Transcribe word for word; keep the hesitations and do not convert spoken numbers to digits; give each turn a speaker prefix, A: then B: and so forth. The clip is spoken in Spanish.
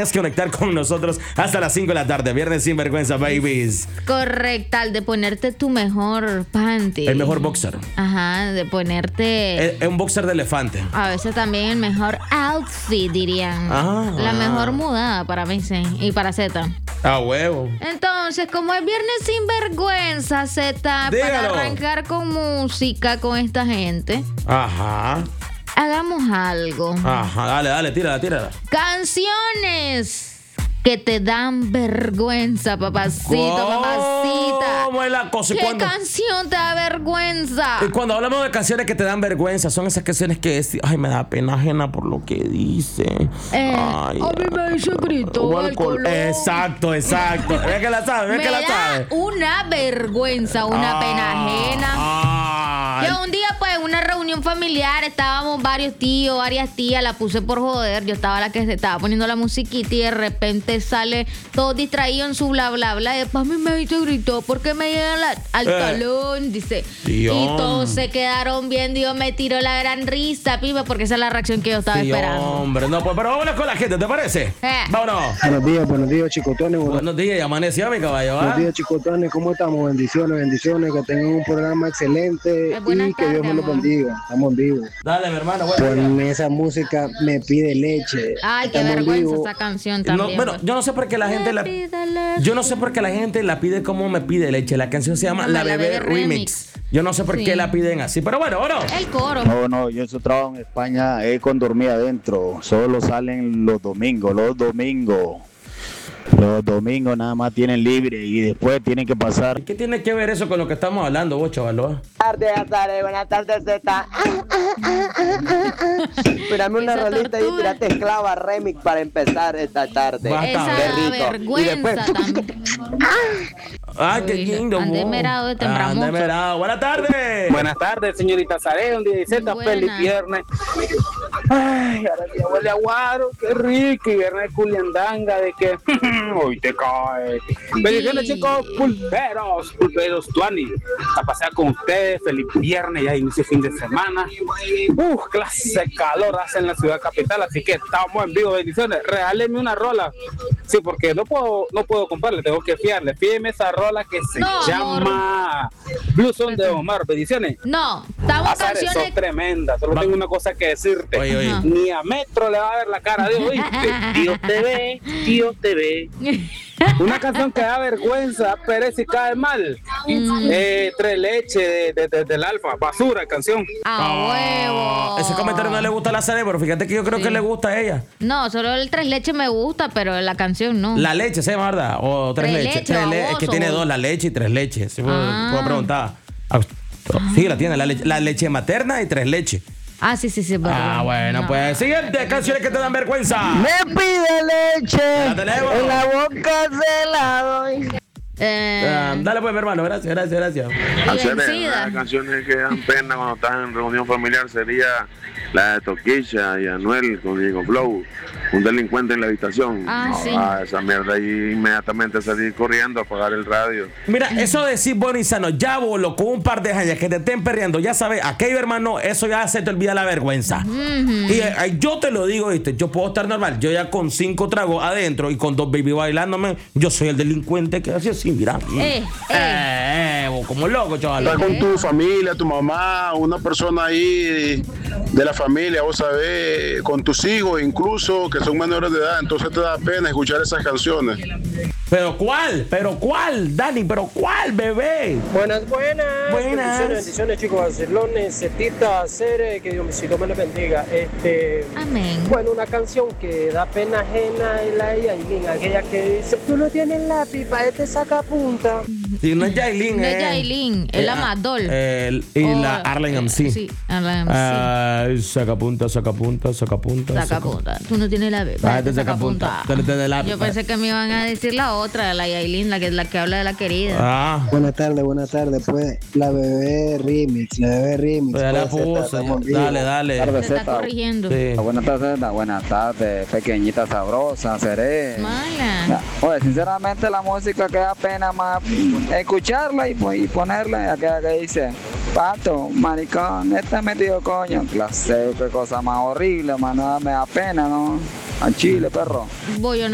A: tengas que conectar con nosotros hasta las cinco de la tarde. Viernes sin vergüenza, babies.
B: Correcto, de ponerte tu mejor panty.
A: El mejor boxer.
B: Ajá, de ponerte...
A: Es un boxer de elefante.
B: A veces también el mejor outfit, dirían.
A: Ah,
B: La
A: ah.
B: mejor mudada para mí, sí. Y para Z.
A: A huevo.
B: Entonces, como es viernes sin vergüenza, Z, para
A: Dígalo.
B: arrancar con música con esta gente,
A: Ajá.
B: hagamos algo.
A: Ajá, dale, dale, tírala, tírala.
B: Canciones que te dan vergüenza, papacito, papacita.
A: ¿Cómo es la cosa? ¿Y
B: ¿Qué
A: cuando,
B: canción te da vergüenza?
A: y cuando hablamos de canciones que te dan vergüenza, son esas canciones que es, ay, me da pena ajena por lo que dice.
B: Eh,
A: Ay,
B: a mí me dice grito
A: o
B: el
A: el col-
B: color.
A: Exacto, exacto. Ve que la sabe, ve
B: Me
A: que la
B: da
A: sabe.
B: una vergüenza, una
A: Ah,
B: pena ajena.
A: ah.
B: Yo un día, pues, en una reunión familiar, estábamos varios tíos, varias tías, la puse por joder. Yo estaba la que se estaba poniendo la musiquita y de repente sale todo distraído en su bla, bla, bla. Y después a mí me dice, gritó, ¿por qué me llega la- al
A: Eh.
B: talón? Dice.
A: Dios.
B: Y todos se quedaron viendo y yo me tiró la gran risa, piba, porque esa es la reacción que yo estaba
A: Sí,
B: esperando.
A: hombre, no, pues, pero vámonos con la gente, ¿te parece?
B: Eh.
A: Vámonos.
C: Buenos días, buenos días, chicotones. Buenos,
A: Buenos días, ya amaneció mi caballo,
C: buenos
A: ¿ah?
C: días, chicotones. ¿Cómo estamos? Bendiciones, bendiciones. Que tengan un programa excelente
B: Eh, buenas
C: y que Dios
B: tardes,
C: me lo
B: amor.
C: bendiga. Estamos en vivo.
A: Dale, mi hermano, bueno.
C: Ponme esa música, me pide leche.
B: Ay, qué
C: Estamos en
B: vergüenza
C: vivo.
B: esa canción
A: No,
B: también.
A: bueno,
B: pues.
A: yo no sé por qué la gente la, yo no sé por qué la gente la pide como me pide leche. La canción se llama
B: No,
A: La
B: La
A: Bebé
B: Bebé
A: Remix.
B: Remix.
A: Yo no sé por
B: Sí.
A: qué la piden así, pero bueno, bueno.
B: El coro.
D: No, no, yo en su trabajo en España es con dormir adentro. Solo salen los domingos, los domingos. Los domingos nada más tienen libre y después tienen que pasar.
A: ¿Qué tiene que ver eso con lo que estamos hablando, vos, chaval?
E: Buenas tardes, Azare. Buenas tardes, Z. Tírame una
B: Esa
E: rolita y
B: tortuga.
E: tirate esclava remix para empezar esta tarde.
A: Va.
B: Esa
E: Qué rico.
B: vergüenza
E: Y después-
B: también.
A: Ay, qué
B: Uy,
A: lindo.
B: ande
A: vos.
B: merado de tembramucho.
A: Ande merado. Buenas tardes.
F: Buenas tardes, señorita Zare, un día de Z,
B: Buenas.
F: feliz viernes. Ay, ahora sí huele a guaro, qué rico, y viernes culiandanga de que hoy te cae. Bendiciones, chicos, pulperos, pulperos tuani. A pasear con ustedes, feliz viernes, ya inicio fin de semana. Uf, clase de calor hace en la ciudad capital, así que estamos en vivo, bendiciones. Regálenme una rola. Sí, porque no puedo, no puedo comprarle, tengo que fiarle. Fíjeme esa rola que se
B: No,
F: llama Blue Son de Omar, bendiciones.
B: No, estamos
F: Azares, sos
B: canciones.
F: tremenda. Solo
A: Va.
F: tengo una cosa que decirte.
A: Oye, oye.
B: Ajá.
F: Ni a Metro le va a ver la cara de hoy. Dios te ve, Dios te ve. Una canción que da vergüenza, perece y cae mal.
B: Mm.
F: Eh, Tres leche de, de- de- del Alfa. Basura, canción.
B: A huevo.
A: Ese comentario no le gusta a la Zare, pero fíjate que yo creo
B: Sí.
A: que le gusta a ella.
B: No, solo el tres leches me gusta, pero la canción no.
A: La leche se llama, ¿verdad? O tres,
B: Tres
A: leches.
B: leches,
A: Tres le- es que
B: baboso.
A: tiene dos, la leche y tres leches. Sí, puedo,
B: Ah.
A: puedo preguntar. Ah, sí, la tiene, la leche, la leche materna y tres leches.
B: Ah, sí, sí, sí. perdón.
A: Ah, bueno,
B: No.
A: pues siguiente, canciones que te dan vergüenza.
E: Me pide leche.
A: La tenemos.
E: En la boca se la doy.
B: Eh,
A: Ah, dale pues, mi hermano, gracias, gracias, gracias.
G: Hacer
B: vencida.
G: las canciones que dan pena cuando estás en reunión familiar sería la de Toquilla y Anuel con Diego Flow, un delincuente en la habitación.
B: Ah, sí.
G: Esa mierda y inmediatamente salir corriendo a apagar el radio.
A: Mira, eso de decir bueno y sano, ya bolo con un par de años que te estén perreando, ya sabes, aquello hermano, eso ya se te olvida la vergüenza. Y eh, yo te lo digo, ¿viste? Yo puedo estar normal, yo ya con cinco tragos adentro y con dos baby bailándome, yo soy el delincuente que hace así, mira.
B: Eh, eh.
A: Eh, vos como loco, chaval.
H: Estás con tu familia, tu mamá, una persona ahí de la familia, vos sabés, con tus hijos incluso, que son menores de edad, entonces te da pena escuchar esas canciones.
A: ¿Pero cuál? ¿Pero cuál, Dani? ¿Pero cuál, bebé?
C: Buenas, buenas.
A: Buenas.
C: Bendiciones, bendiciones, chicos. Barcelones, Cetita, Cere, que Diosito me les bendiga. Este.
B: Amén.
C: Bueno, una canción que da pena ajena es la de Yailin, aquella que dice, tú no tienes lápiz, para este saca punta.
A: Si no es Yailin,
B: No
A: eh.
B: es Yailin, es la Madol.
A: Eh, y
B: O-
A: la Arlen M C.
B: Sí, Arlen M C.
A: Ay, saca punta, saca punta, saca punta.
B: Saca punta. Tú no tienes la bebé.
A: Ah, te saca punta. Te- te- te- la-
B: Yo pensé que me iban a decir la otra, la Yailin, la que, la que habla de la querida.
A: Ah,
C: Buenas tardes, buenas tardes. Pues la bebé remix, la bebé remix.
A: pues ya la
C: Pues,
A: puso.
C: estamos
A: ya.
C: vivos.
A: Dale, dale.
D: Tarde,
B: Se está
D: Zeta.
B: corrigiendo.
A: Sí.
D: Buenas tardes, Zeta. Buenas tardes, pequeñita sabrosa, seré.
B: Mala.
D: Oye, sinceramente la música que da pena más escucharla y, pues, y ponerla, aquella que dice, pato, maricón, este metido coño, clase, qué cosa más horrible, más nada me da pena, ¿no? A Chile, perro.
B: Voy, yo